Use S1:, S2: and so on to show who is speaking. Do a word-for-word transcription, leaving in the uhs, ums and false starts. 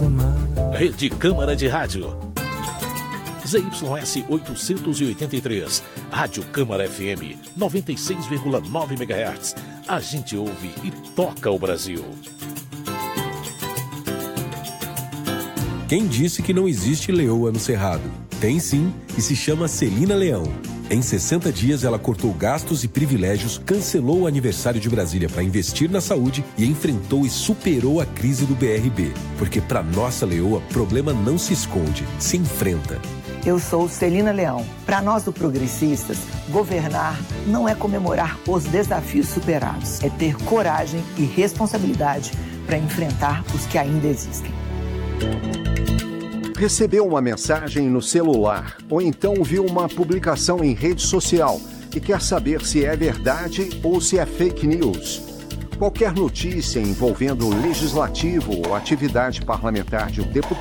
S1: Rede Câmara de Rádio. Z Y S oitocentos e oitenta e três, Rádio Câmara F M, noventa e seis vírgula nove megahertz. A gente ouve e toca o Brasil.
S2: Quem disse que não existe leoa no Cerrado? Tem sim, e se chama Celina Leão. Em sessenta dias, ela cortou gastos e privilégios, cancelou o aniversário de Brasília para investir na saúde e enfrentou e superou a crise do B R B. Porque para nossa leoa, problema não se esconde, se enfrenta.
S3: Eu sou Celina Leão. Para nós do Progressistas, governar não é comemorar os desafios superados, é ter coragem e responsabilidade para enfrentar os que ainda existem.
S4: Recebeu uma mensagem no celular ou então viu uma publicação em rede social e quer saber se é verdade ou se é fake news. Qualquer notícia envolvendo o legislativo ou atividade parlamentar de um deputado